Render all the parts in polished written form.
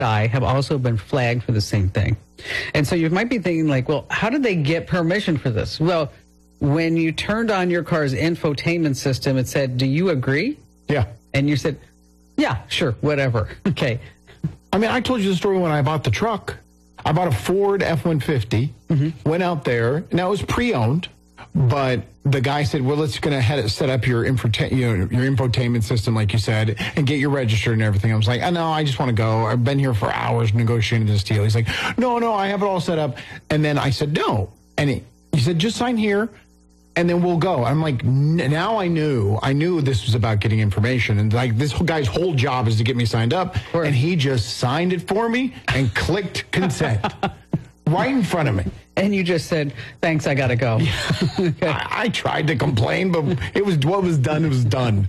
I have also been flagged for the same thing. And so you might be thinking like, well, how did they get permission for this? Well, when you turned on your car's infotainment system, it said, do you agree? Yeah. And you said, yeah, sure, whatever. Okay. I mean, I told you the story when I bought the truck. I bought a Ford F-150, went out there. Now, it was pre-owned, but the guy said, well, let's going to set up your infotainment system, like you said, and get you registered and everything. I was like, oh, no, I just want to go. I've been here for hours negotiating this deal. He's like, no, I have it all set up. And then I said, no. And he said, just sign here, and then we'll go. I'm like, now I knew this was about getting information. And like, this guy's whole job is to get me signed up. And he just signed it for me and clicked consent right in front of me. And you just said, thanks, I got to go. Okay. I tried to complain, but what was done, it was done.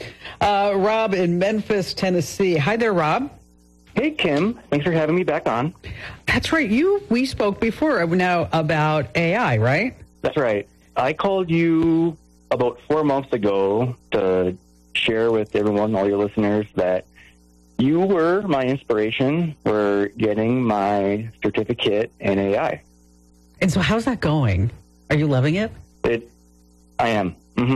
Rob in Memphis, Tennessee. Hi there, Rob. Hey, Kim. Thanks for having me back on. That's right. We spoke before now about AI, right? That's right. I called you about 4 months ago to share with everyone, all your listeners, that you were my inspiration for getting my certificate in AI. And so how's that going? Are you loving it? I am.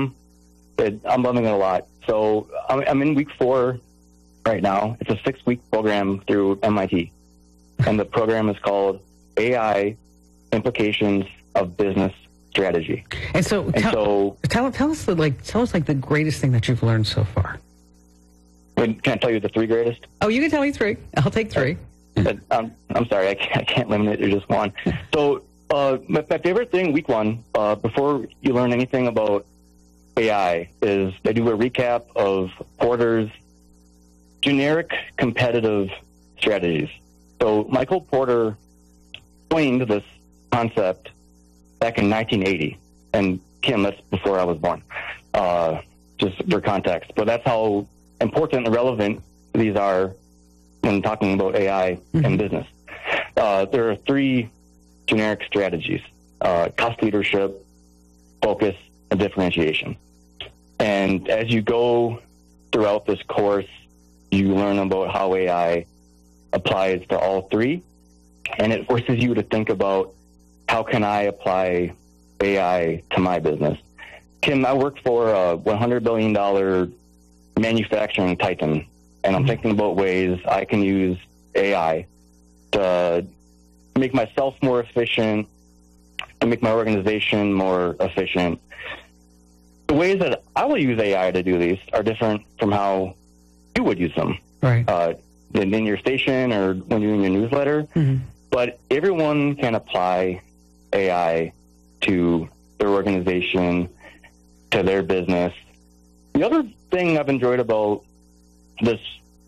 I'm loving it a lot. So I'm in week 4 right now. It's a 6-week program through MIT. And the program is called AI Implications of Business Strategy. And so tell us the greatest thing that you've learned so far. Can I tell you the 3 greatest? Oh, you can tell me 3. I'll take 3. I'm sorry, I can't limit it to just one. So my favorite thing, week 1, before you learn anything about AI, is they do a recap of Porter's generic competitive strategies. So Michael Porter coined this concept back in 1980. And Kim, that's before I was born, just for context. But that's how important and relevant these are when talking about AI in business. There are 3 generic strategies: cost leadership, focus, and differentiation. And as you go throughout this course, you learn about how AI applies to all 3, and it forces you to think about, how can I apply AI to my business? Kim, I work for a $100 billion manufacturing titan, and I'm thinking about ways I can use AI to make myself more efficient and make my organization more efficient. The ways that I will use AI to do these are different from how you would use them. Right. In your station or when you're in your newsletter. But everyone can apply AI to their organization, to their business. The other thing I've enjoyed about this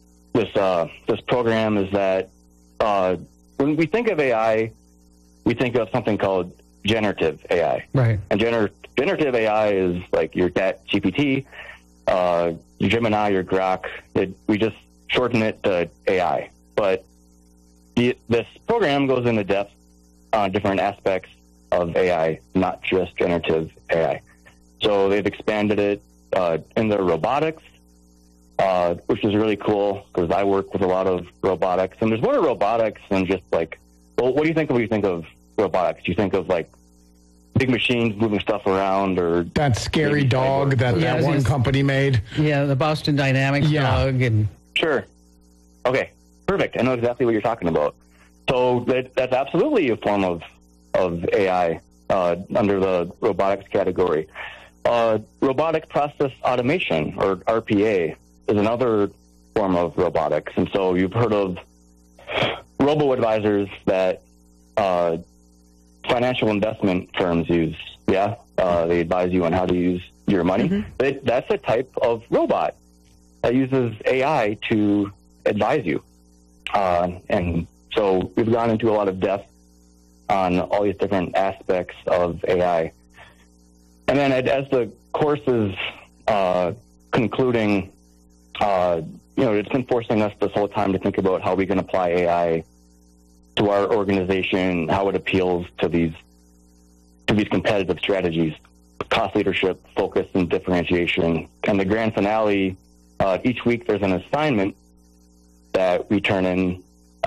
program is that when we think of AI, we think of something called generative AI. Right. And generative AI is like your ChatGPT, your Gemini, your Grok. We just shorten it to AI. But this program goes into depth on different aspects of AI, not just generative AI. So they've expanded it in their robotics, which is really cool because I work with a lot of robotics. And there's more to robotics than just like, well, what do you think when you think of robotics? Do you think of like big machines moving stuff around, or that scary dog that one company made? Yeah, the Boston Dynamics dog. And Sure. Okay, perfect. I know exactly what you're talking about. So that's absolutely a form of AI under the robotics category. Robotic process automation, or RPA, is another form of robotics. And so you've heard of robo-advisors that financial investment firms use. Yeah, they advise you on how to use your money. That's a type of robot that uses AI to advise you. And so we've gone into a lot of depth on all these different aspects of AI. And then as the course is concluding, it's been forcing us this whole time to think about how we can apply AI to our organization, how it appeals to these competitive strategies, cost leadership, focus, and differentiation. And the grand finale, each week there's an assignment that we turn in